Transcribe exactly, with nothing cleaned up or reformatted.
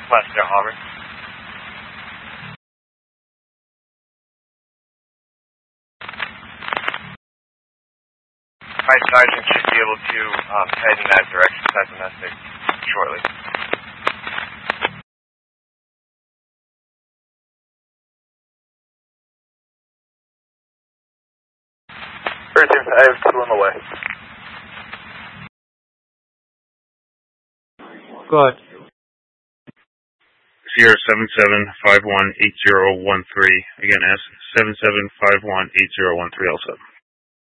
Lester Auburn. My sergeant should be able to um, head in that direction, send a message shortly. thirteen, I have two on the way. Go ahead. Sierra seven seven five one eight zero one three. Again, S seven seven five one eight zero one three also.